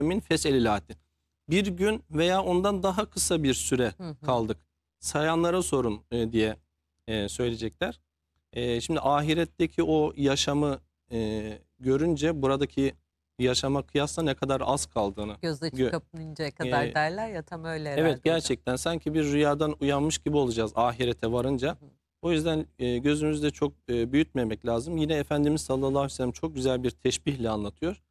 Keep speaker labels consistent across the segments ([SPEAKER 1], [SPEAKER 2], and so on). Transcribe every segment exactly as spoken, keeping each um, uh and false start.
[SPEAKER 1] min feselil ati. Bir gün veya ondan daha kısa bir süre
[SPEAKER 2] Hı hı.
[SPEAKER 1] kaldık. Sayanlara sorun e, diye e, söyleyecekler. E, şimdi ahiretteki o yaşamı e, görünce buradaki yaşama kıyasla ne kadar az kaldığını.
[SPEAKER 2] Göz açıp
[SPEAKER 1] gö-
[SPEAKER 2] kapayıncaya kadar
[SPEAKER 1] e,
[SPEAKER 2] derler ya, tam öyle herhalde
[SPEAKER 1] evet,
[SPEAKER 2] hocam.
[SPEAKER 1] gerçekten sanki bir rüyadan uyanmış gibi olacağız ahirete varınca.
[SPEAKER 2] Hı hı.
[SPEAKER 1] O yüzden e, gözümüzde çok e, büyütmemek lazım. Yine Efendimiz sallallahu aleyhi ve sellem çok güzel bir teşbihle anlatıyor.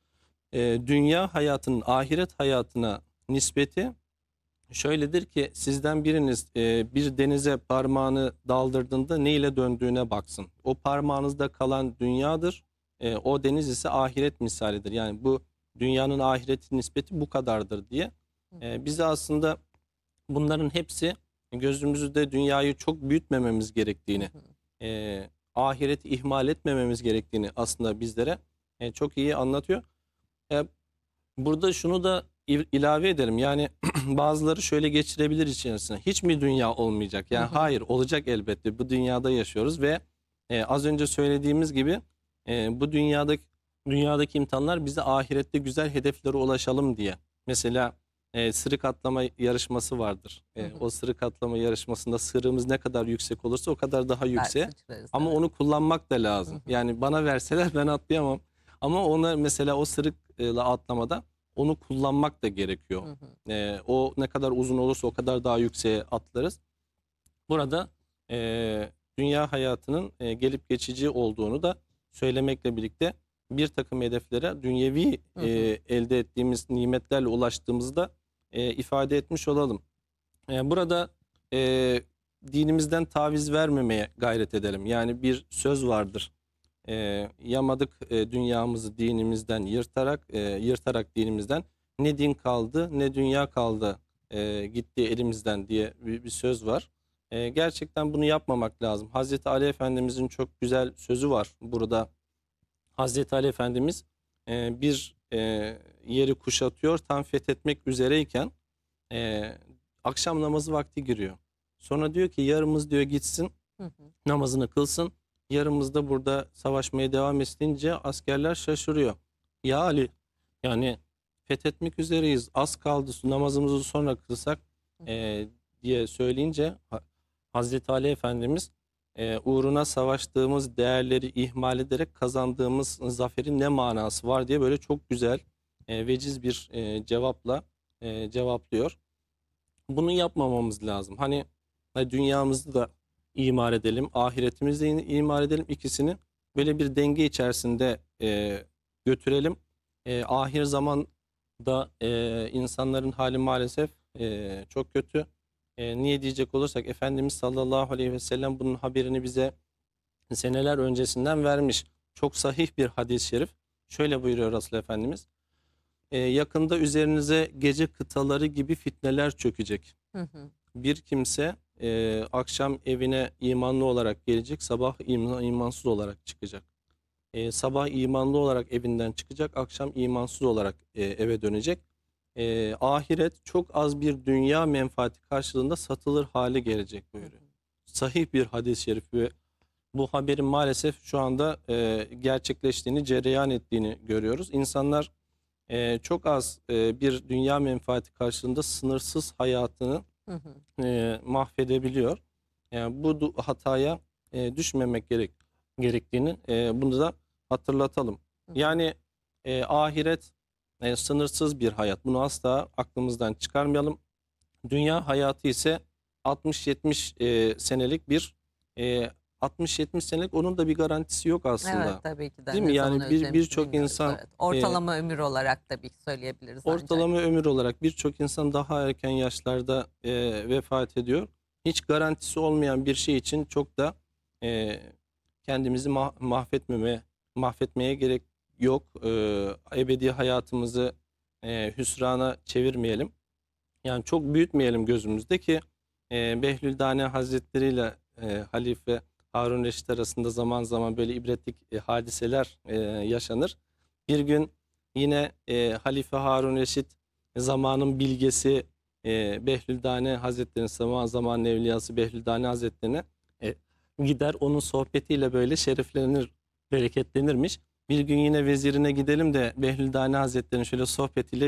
[SPEAKER 1] E, dünya hayatının ahiret hayatına nispeti şöyledir ki sizden biriniz e, bir denize parmağını daldırdığında ne ile döndüğüne baksın. O parmağınızda kalan dünyadır. E, o deniz ise ahiret misalidir. Yani bu dünyanın ahiretin nispeti bu kadardır diye.
[SPEAKER 2] Hı hı.
[SPEAKER 1] E, bize aslında bunların hepsi gözümüzde dünyayı çok büyütmememiz gerektiğini,
[SPEAKER 2] Hı hı.
[SPEAKER 1] e, ahireti ihmal etmememiz gerektiğini aslında bizlere e, çok iyi anlatıyor. E, Burada şunu da il- ilave edelim. Yani bazıları şöyle geçirebilir içerisine. Hiç mi dünya olmayacak?
[SPEAKER 2] Hı
[SPEAKER 1] Yani
[SPEAKER 2] hı.
[SPEAKER 1] hayır, olacak elbette. Bu dünyada yaşıyoruz ve e, az önce söylediğimiz gibi e, bu dünyadaki dünyadaki imtihanlar bize ahirette güzel hedeflere ulaşalım diye. Mesela e, sırık atlama yarışması vardır.
[SPEAKER 2] Hı
[SPEAKER 1] E,
[SPEAKER 2] hı.
[SPEAKER 1] o sırık atlama yarışmasında sırığımız ne kadar yüksek olursa o kadar daha
[SPEAKER 2] Süper
[SPEAKER 1] yükseğe.
[SPEAKER 2] sıçrarız,
[SPEAKER 1] Ama
[SPEAKER 2] evet.
[SPEAKER 1] onu kullanmak da
[SPEAKER 2] Hı
[SPEAKER 1] lazım.
[SPEAKER 2] hı.
[SPEAKER 1] Yani bana verseler ben atlayamam. Ama ona mesela o sırıkla atlamada onu kullanmak da gerekiyor.
[SPEAKER 2] Hı hı.
[SPEAKER 1] Ee, o ne kadar uzun olursa o kadar daha yükseğe atlarız. Burada e, dünya hayatının e, gelip geçici olduğunu da söylemekle birlikte bir takım hedeflere dünyevi
[SPEAKER 2] Hı
[SPEAKER 1] e,
[SPEAKER 2] hı.
[SPEAKER 1] elde ettiğimiz nimetlerle ulaştığımızda e, ifade etmiş olalım. E, burada e, dinimizden taviz vermemeye gayret edelim. Yani bir söz vardır. E, yamadık e, dünyamızı dinimizden yırtarak, e, yırtarak dinimizden ne din kaldı ne dünya kaldı e, gitti elimizden diye bir, bir söz var. E, gerçekten bunu yapmamak lazım. Hazreti Ali Efendimizin çok güzel sözü var burada. Hazreti Ali Efendimiz e, bir e, yeri kuşatıyor, tam fethetmek üzereyken e, akşam namazı vakti giriyor. Sonra diyor ki yarımız diyor gitsin,
[SPEAKER 2] Hı hı.
[SPEAKER 1] namazını kılsın. Yarımız da burada savaşmaya devam edince askerler şaşırıyor. Ya Ali, yani fethetmek üzereyiz. Az kaldı, namazımızı sonra kılsak
[SPEAKER 2] Hı hı.
[SPEAKER 1] e, diye söyleyince Ha- Hazreti Ali Efendimiz e, uğruna savaştığımız değerleri ihmal ederek kazandığımız zaferin ne manası var diye böyle çok güzel e, veciz bir e, cevapla e, cevaplıyor. Bunu yapmamamız lazım. Hani hani dünyamızı da imar edelim, ahiretimizi de imar edelim. İkisini böyle bir denge içerisinde e, götürelim. E, ahir zamanda e, insanların hali maalesef e, çok kötü. E, niye diyecek olursak Efendimiz sallallahu aleyhi ve sellem bunun haberini bize seneler öncesinden vermiş. Çok sahih bir hadis-i şerif. Şöyle buyuruyor Resul Efendimiz. E, yakında üzerinize gece kıtaları gibi fitneler çökecek.
[SPEAKER 2] Hı hı.
[SPEAKER 1] Bir kimse e, akşam evine imanlı olarak gelecek, sabah iman, imansız olarak çıkacak. E, sabah imanlı olarak evinden çıkacak, akşam imansız olarak e, eve dönecek. E, ahiret çok az bir dünya menfaati karşılığında satılır hale gelecek
[SPEAKER 2] Hı
[SPEAKER 1] buyuruyor.
[SPEAKER 2] hı.
[SPEAKER 1] Sahih bir hadis-i şerif ve bu haberin maalesef şu anda e, gerçekleştiğini, cereyan ettiğini görüyoruz. İnsanlar e, çok az e, bir dünya menfaati karşılığında sınırsız hayatını
[SPEAKER 2] Hı hı.
[SPEAKER 1] e, mahvedebiliyor. Yani bu du- hataya e, düşmemek gerek gerektiğini e, bunu da hatırlatalım.
[SPEAKER 2] Hı hı.
[SPEAKER 1] Yani e, ahiret e, sınırsız bir hayat. Bunu asla aklımızdan çıkarmayalım. Dünya hayatı ise altmış yetmiş e, senelik bir e, altmış yetmiş senelik onun da bir garantisi yok
[SPEAKER 2] Evet,
[SPEAKER 1] aslında.
[SPEAKER 2] tabii ki
[SPEAKER 1] Değil
[SPEAKER 2] de
[SPEAKER 1] mi?
[SPEAKER 2] ne zaman
[SPEAKER 1] Yani bir
[SPEAKER 2] öleceğimizi
[SPEAKER 1] birçok
[SPEAKER 2] bilmiyoruz.
[SPEAKER 1] insan
[SPEAKER 2] Evet.
[SPEAKER 1] e,
[SPEAKER 2] Ortalama ömür olarak tabii ki söyleyebiliriz ancak.
[SPEAKER 1] ortalama ömür olarak birçok insan daha erken yaşlarda e, vefat ediyor. Hiç garantisi olmayan bir şey için çok da e, kendimizi mah mahvetmeme, mahvetmeye gerek yok. E, ebedi hayatımızı e, hüsrana çevirmeyelim. Yani çok büyütmeyelim gözümüzde ki e, Behlül Dane Hazretleri ile e, Halife Harun Reşit arasında zaman zaman böyle ibretlik e, hadiseler e, yaşanır. Bir gün yine e, Halife Harun Reşit zamanın bilgesi e, Behlül Dane Hazretleri'nin zaman zaman evliyası Behlül Dane Hazretleri'ne e, gider onun sohbetiyle böyle şereflenir, bereketlenirmiş. Bir gün yine vezirine gidelim de Behlül Dane Hazretleri'nin şöyle sohbetiyle